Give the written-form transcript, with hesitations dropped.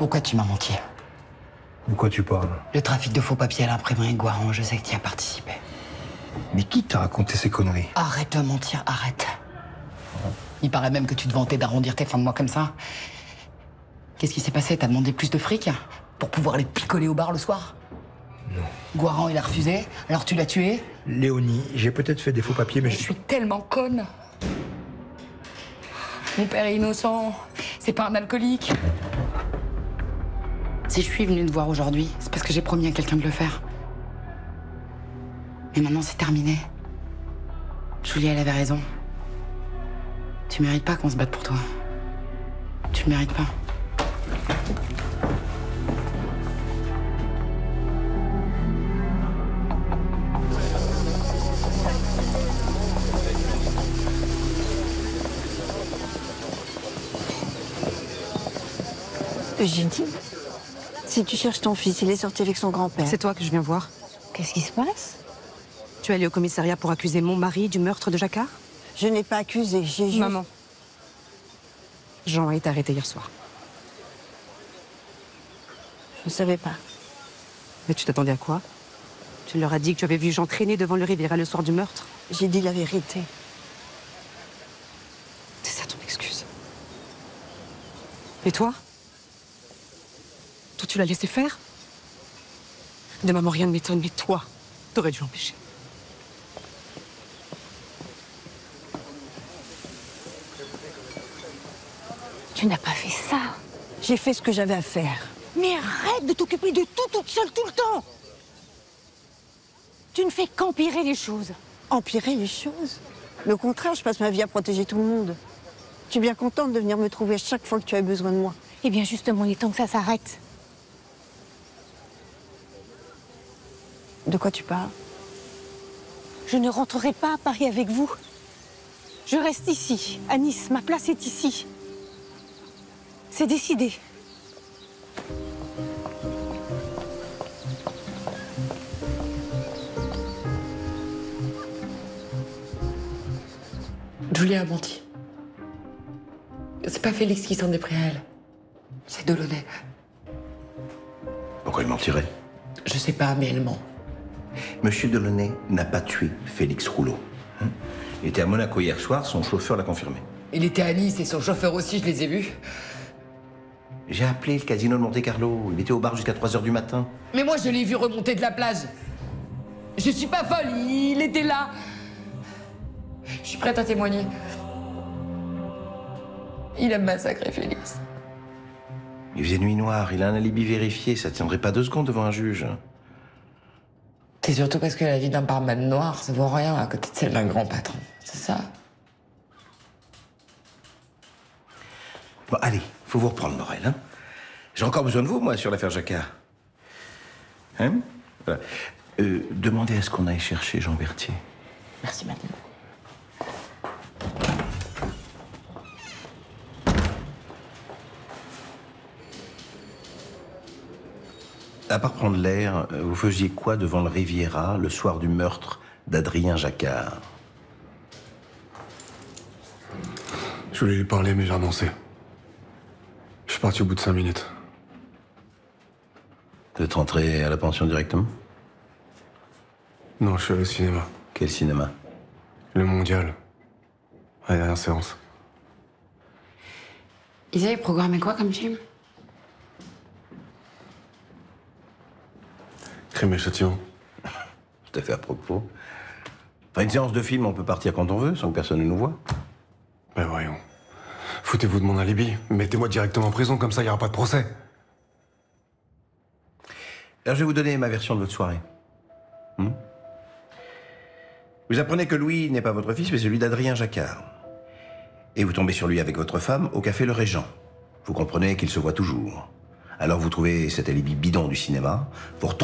Pourquoi tu m'as menti? De quoi tu parles? Le trafic de faux papiers à l'imprimerie Guaran, je sais que tu y as participé. Mais qui t'a raconté ces conneries? Arrête de mentir, arrête. Il paraît même que tu te vantais d'arrondir tes fins de mois comme ça. Qu'est-ce qui s'est passé? T'as demandé plus de fric pour pouvoir les picoler au bar le soir? Non. Guaran, il a refusé, alors tu l'as tué? Léonie, j'ai peut-être fait des faux papiers, mais Je suis tellement conne. Mon père est innocent. C'est pas un alcoolique. Si je suis venue te voir aujourd'hui, c'est parce que j'ai promis à quelqu'un de le faire. Mais maintenant, c'est terminé. Julie, elle avait raison. Tu mérites pas qu'on se batte pour toi. Tu le mérites pas. Eugénie, si tu cherches ton fils, il est sorti avec son grand-père. C'est toi que je viens voir. Qu'est-ce qui se passe? Tu es allée au commissariat pour accuser mon mari du meurtre de Jacquard? Je n'ai pas accusé, j'ai juste... Maman. Jean a été arrêté hier soir. Je ne savais pas. Mais tu t'attendais à quoi? Tu leur as dit que tu avais vu Jean traîner devant le Riviera le soir du meurtre? J'ai dit la vérité. C'est ça ton excuse. Et toi? Toi, tu l'as laissé faire? De maman, rien ne m'étonne, mais toi, t'aurais dû l'empêcher. Tu n'as pas fait ça. J'ai fait ce que j'avais à faire. Mais arrête de t'occuper de tout toute seule tout le temps. Tu ne fais qu'empirer les choses. Empirer les choses? Mais au contraire, je passe ma vie à protéger tout le monde. Tu es bien contente de venir me trouver à chaque fois que tu as besoin de moi. Eh bien, justement, il est temps que ça s'arrête. De quoi tu parles? Je ne rentrerai pas à Paris avec vous. Je reste ici, à Nice. Ma place est ici. C'est décidé. Julie a menti. C'est pas Félix qui s'en est pris à elle. C'est Delaunay. Pourquoi il mentirait? Je sais pas, mais elle ment. Monsieur Delaunay n'a pas tué Félix Rouleau. Il était à Monaco hier soir, son chauffeur l'a confirmé. Il était à Nice et son chauffeur aussi, je les ai vus. J'ai appelé le casino de Monte-Carlo. Il était au bar jusqu'à 3 h du matin. Mais moi, je l'ai vu remonter de la plage. Je suis pas folle, il était là. Je suis prête à témoigner. Il a massacré Félix. Il faisait nuit noire, il a un alibi vérifié, ça tiendrait pas 2 secondes devant un juge. C'est surtout parce que la vie d'un barman noir, ça vaut rien à côté de celle d'un grand patron. C'est ça? Bon, allez, faut vous reprendre, Morel, hein. J'ai encore besoin de vous, moi, sur l'affaire Jacquard. Hein? Voilà. Demandez à ce qu'on aille chercher Jean Berthier. Merci, madame. À part prendre l'air, vous faisiez quoi devant le Riviera le soir du meurtre d'Adrien Jacquard? Je voulais lui parler, mais j'ai renoncé. Je suis parti au bout de 5 minutes. Vous êtes rentré à la pension directement? Non, je suis allé au cinéma. Quel cinéma? Le Mondial. À la dernière séance. Ils avaient programmé quoi comme film? Crime et châtiment. Tout à fait à propos. Enfin, une séance de film, on peut partir quand on veut, sans que personne ne nous voie. Ben voyons. Foutez-vous de mon alibi. Mettez-moi directement en prison, comme ça, il n'y aura pas de procès. Alors, je vais vous donner ma version de votre soirée. Vous apprenez que Louis n'est pas votre fils, mais celui d'Adrien Jacquard. Et vous tombez sur lui avec votre femme au café Le Régent. Vous comprenez qu'il se voit toujours. Alors vous trouvez cet alibi bidon du cinéma, vous